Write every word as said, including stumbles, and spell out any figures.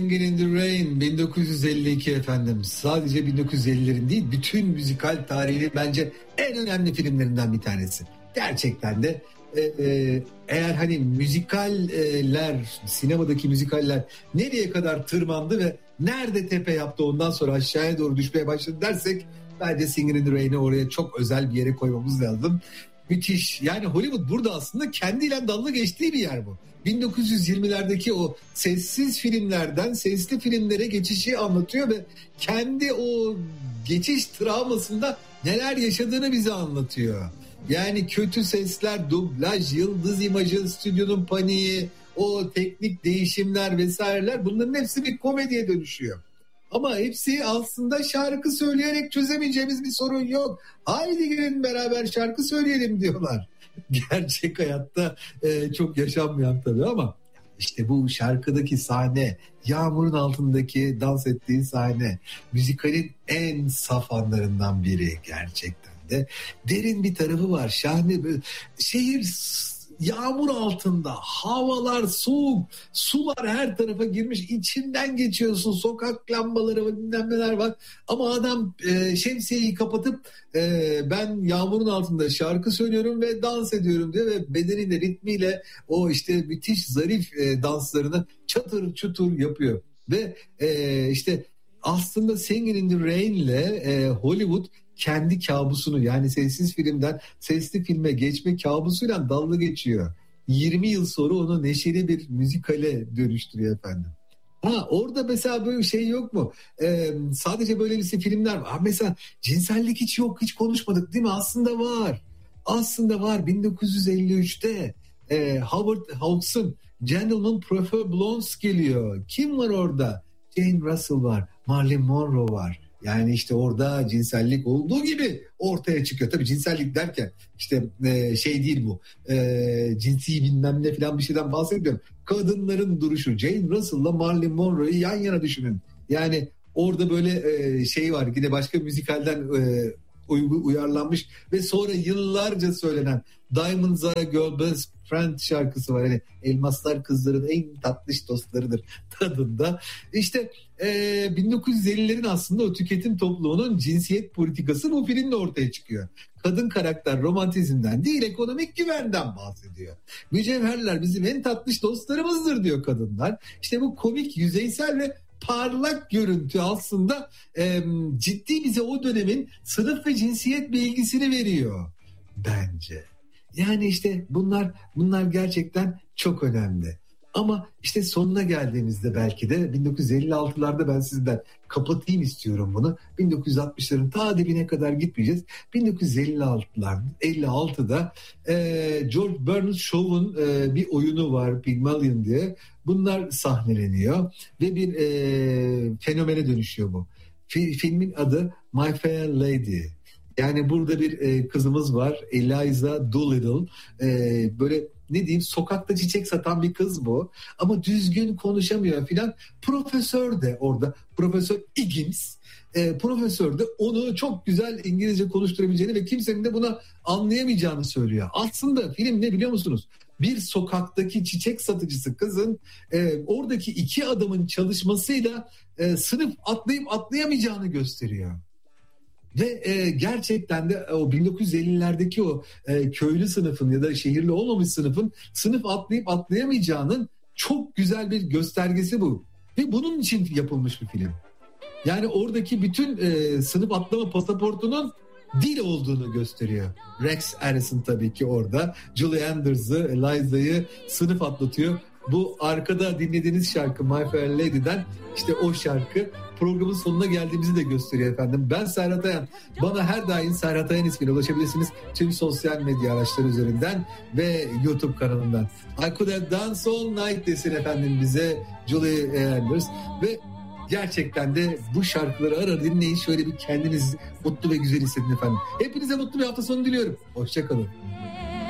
Singing in the Rain bin dokuz yüz elli iki efendim. Sadece bin dokuz yüz ellilerin değil, bütün müzikal tarihinin bence en önemli filmlerinden bir tanesi. Gerçekten de e, e, eğer hani müzikaller, sinemadaki müzikaller nereye kadar tırmandı ve nerede tepe yaptı ondan sonra aşağıya doğru düşmeye başladı dersek bence Singing in the Rain'i oraya çok özel bir yere koymamız lazım. Müthiş. Yani Hollywood burada aslında kendiyle dalga geçtiği bir yer bu. bin dokuz yüz yirmilerdeki o sessiz filmlerden sesli filmlere geçişi anlatıyor ve kendi o geçiş travmasında neler yaşadığını bize anlatıyor. Yani kötü sesler, dublaj, yıldız imajı, stüdyonun paniği, o teknik değişimler vesaireler, bunların hepsi bir komediye dönüşüyor. Ama hepsi aslında şarkı söyleyerek çözemeyeceğimiz bir sorun yok. Haydi gelin beraber şarkı söyleyelim diyorlar. Gerçek hayatta e, çok yaşanmayan tabii ama işte bu şarkıdaki sahne, yağmurun altındaki dans ettiği sahne, müzikalin en saf anlarından biri gerçekten de. Derin bir tarafı var, şahane. Şehir yağmur altında, havalar soğuk, sular her tarafa girmiş, içinden geçiyorsun, sokak lambaları ve bilmem neler var. Ama adam e, şemsiyeyi kapatıp e, ben yağmurun altında şarkı söylüyorum ve dans ediyorum diyor ve bedeniyle, ritmiyle o işte müthiş zarif e, danslarını çatır çutur yapıyor. Ve e, işte aslında Singing in the Rain ile e, Hollywood kendi kabusunu, yani sessiz filmden sesli filme geçme kabusuyla dalga geçiyor. yirmi yıl sonra onu neşeli bir müzikale dönüştürüyor efendim. Ha, orada mesela böyle bir şey yok mu? Ee, sadece böyle bir filmler var. Mesela cinsellik hiç yok, hiç konuşmadık değil mi? Aslında var. Aslında var. bin dokuz yüz elli üçte e, Howard Hawks'un Gentlemen Prefer Blondes geliyor. Kim var orada? Jane Russell var. Marilyn Monroe var. Yani işte orada cinsellik olduğu gibi ortaya çıkıyor. Tabii cinsellik derken işte e, şey değil bu. E, cinsi bilmem ne falan bir şeyden bahsediyorum. Kadınların duruşu. Jane Russell'la Marilyn Monroe'yu yan yana düşünün. Yani orada böyle e, şey var. Yine başka müzikalden e, uygu, uyarlanmış ve sonra yıllarca söylenen Diamonds Are a Girl Best Friend şarkısı var. Yani elmaslar kızların en tatlış dostlarıdır tadında. İşte e, bin dokuz yüz ellilerin aslında o tüketim toplumunun cinsiyet politikası bu filmle ortaya çıkıyor. Kadın karakter romantizmden değil, ekonomik güvenden bahsediyor. Mücevherler bizim en tatlış dostlarımızdır diyor kadınlar. İşte bu komik, yüzeysel ve parlak görüntü aslında e, ciddi bize o dönemin sınıf ve cinsiyet bilgisini veriyor bence. Yani işte bunlar bunlar gerçekten çok önemli. Ama işte sonuna geldiğimizde belki de bin dokuz yüz elli altılarda ben sizden kapatayım istiyorum bunu. bin dokuz yüz altmışların ta dibine kadar gitmeyeceğiz. bin dokuz yüz elli altılar, elli altıda e, George Bernard Shaw'un e, bir oyunu var, Pygmalion diye. Bunlar sahneleniyor ve bir e, fenomene dönüşüyor bu. F- filmin adı My Fair Lady. Yani burada bir e, kızımız var, Eliza Doolittle. E, böyle ne diyeyim, sokakta çiçek satan bir kız bu. Ama düzgün konuşamıyor filan. Profesör de orada, Profesör Higgins. E, profesör de onu çok güzel İngilizce konuşturabileceğini ve kimsenin de buna anlayamayacağını söylüyor. Aslında film ne biliyor musunuz? Bir sokaktaki çiçek satıcısı kızın e, oradaki iki adamın çalışmasıyla e, sınıf atlayıp atlayamayacağını gösteriyor. Ve e, gerçekten de o bin dokuz yüz ellilerdeki o e, köylü sınıfın ya da şehirli olmamış sınıfın sınıf atlayıp atlayamayacağının çok güzel bir göstergesi bu. Ve bunun için yapılmış bir film. Yani oradaki bütün e, sınıf atlama pasaportunun dil olduğunu gösteriyor. Rex Harrison tabii ki orada. Julie Anders'ı, Eliza'yı sınıf atlatıyor. Bu arkada dinlediğiniz şarkı My Fair Lady'den, işte o şarkı programın sonuna geldiğimizi de gösteriyor efendim. Ben Serhat Ayan. Bana her daim Serhat Ayan ismiyle ulaşabilirsiniz. Tüm sosyal medya araçları üzerinden ve YouTube kanalından. I Could Have Danced All Night desin efendim bize Julie Andrews. Ve gerçekten de bu şarkıları ara dinleyin. Şöyle bir kendinizi mutlu ve güzel hissedin efendim. Hepinize mutlu bir hafta sonu diliyorum. Hoşça kalın.